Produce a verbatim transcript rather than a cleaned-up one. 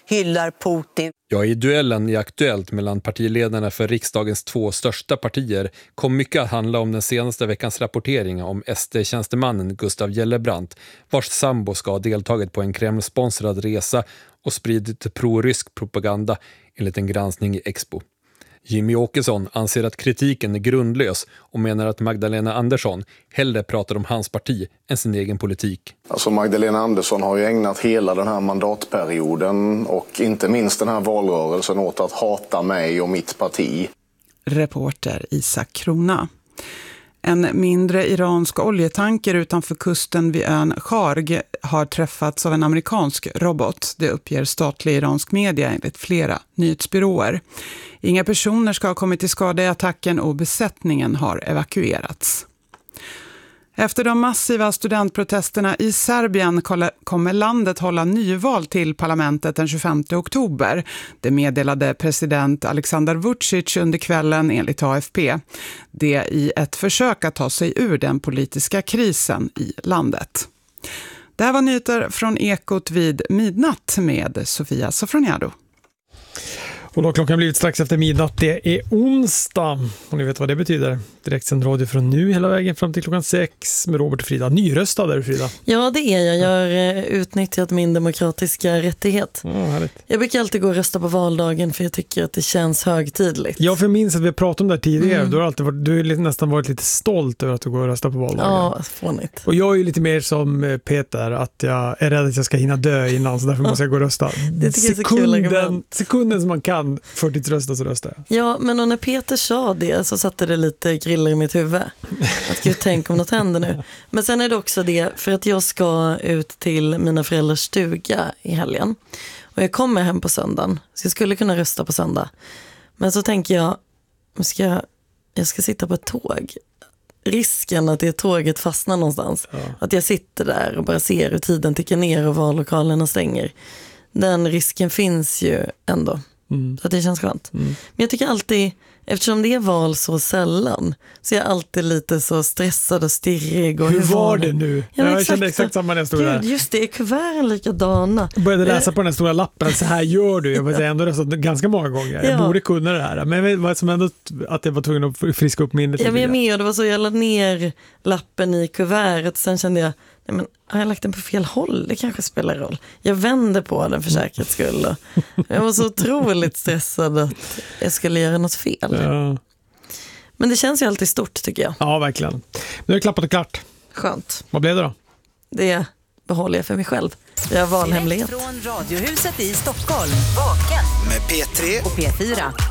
hyllar Putin. Ja, i duellen i Aktuellt mellan partiledarna för riksdagens två största partier kom mycket att handla om den senaste veckans rapportering om S D-tjänstemannen Gustav Gellebrand, vars sambo ska ha deltagit på en Kreml-sponsrad resa och spridit pro-rysk propaganda enligt en granskning i Expo. Jimmy Åkesson anser att kritiken är grundlös och menar att Magdalena Andersson hellre pratar om hans parti än sin egen politik. Alltså Magdalena Andersson har ju ägnat hela den här mandatperioden och inte minst den här valrörelsen åt att hata mig och mitt parti. Reporter Isak Krona. En mindre iransk oljetanker utanför kusten vid ön Kharg har träffats av en amerikansk robot. Det uppger statlig iransk media enligt flera nyhetsbyråer. Inga personer ska ha kommit till skada i attacken och besättningen har evakuerats. Efter de massiva studentprotesterna i Serbien kommer landet hålla nyval till parlamentet den tjugofemte oktober. Det meddelade president Aleksandar Vučić under kvällen enligt A F P. Det i ett försök att ta sig ur den politiska krisen i landet. Det här var nyheter från Ekot vid midnatt med Sofia Sofroniado. Och då har klockan blivit strax efter midnatt. Det är onsdag. Och ni vet vad det betyder. Direktsänd radio från nu hela vägen fram till klockan sex med Robert och Frida. Nyröstad är du, Frida. Ja, det är jag. Jag har utnyttjat min demokratiska rättighet. Ja, härligt. Jag brukar alltid gå och rösta på valdagen för jag tycker att det känns högtidligt. Jag för minns att vi har pratat om det här tidigare. Mm. Du har alltid varit, du har nästan varit lite stolt över att du går och röstar på valdagen. Ja, fånigt. Och jag är ju lite mer som Peter, att jag är rädd att jag ska hinna dö innan, så därför måste jag gå och rösta. Det tycker jag är så kul argument. Sekunden som man kan för ditt rösta så röstar jag. Ja, men och när Peter sa det så satte det lite griller i mitt huvud. Att gud, tänk om något händer nu. Men sen är det också det, för att jag ska ut till mina föräldrars stuga i helgen. Och jag kommer hem på söndagen, så jag skulle kunna rösta på söndag. Men så tänker jag, ska jag, jag ska sitta på ett tåg. Risken att det tåget fastnar någonstans. Ja. Att jag sitter där och bara ser hur tiden tickar ner och vallokalerna stänger. Den risken finns ju ändå. Mm. Så att det känns skönt. Mm. Men jag tycker alltid, eftersom det är val så sällan, så är jag alltid lite så stressad och stirrig. Och hur, hur var det nu? Ja, jag exakt, kände exakt samma när jag stod Gud, där. just det, är kuverten likadana. Jag började läsa på den stora lappen, så här gör du. Jag var ändå röstat ganska många gånger. Jag ja. borde kunna det här. Men det var som ändå att jag var tvungen att friska upp minnet. Jag var med och det var så, jag lade ner lappen i kuvertet. Sen kände jag, nej men har jag lagt den på fel håll? Det kanske spelar roll. Jag vände på den för säkerhets skull. Jag var så otroligt stressad att jag skulle göra något fel. Ja. Men det känns ju alltid stort, tycker jag. Ja, verkligen. Nu är det klappat och klart. Skönt. Vad blev det då? Det behåller jag för mig själv. Jag har valhemlighet. Direkt från Radiohuset i Stockholm. Vaken med P tre och P fyra.